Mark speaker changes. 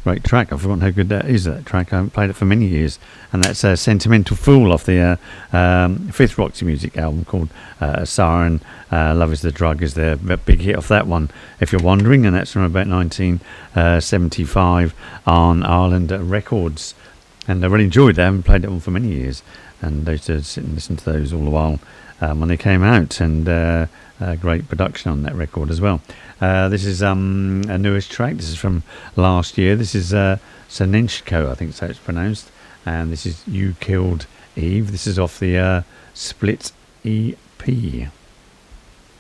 Speaker 1: great track. I've forgotten how good that is, that track. I haven't played it for many years. And that's Sentimental Fool off the fifth Roxy Music album called Siren. Love is the Drug is their big hit off that one, if you're wondering. And that's from about 1975 on Ireland Records. And I really enjoyed that. I haven't played that one for many years. And I used to sit and listen to those all the while when they came out. And great production on that record as well. This is a newest track. This is from last year. This is Senenchko, I think so it's pronounced. And this is You Killed Eve. This is off the Split EP.